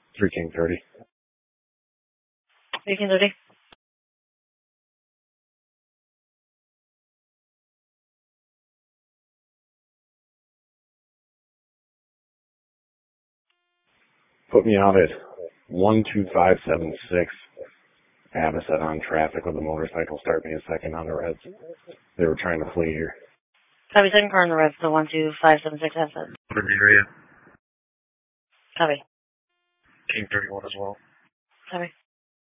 3 King 30. 3 King 30. Put me out at 12576. Avocet on traffic with a motorcycle. Start me a second on the reds. They were trying to flee here. Copy, second car on the reds, the 12576 Avocet. What the area? Copy. King 31 as well. Copy.